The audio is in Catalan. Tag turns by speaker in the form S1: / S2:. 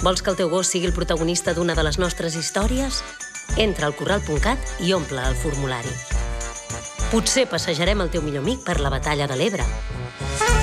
S1: Vols que el teu gos sigui el protagonista d'una de les nostres històries? Entra al corral.cat i omple el formulari. Potser passejarem el teu millor amic per la batalla de l'Ebre.